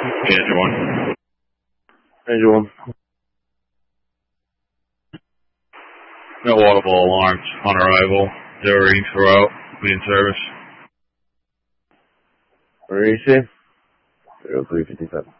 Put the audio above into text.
Angel 1. Angel 1. No audible alarms on arrival. 0 readings throughout. Be in service. Where are you, 0357.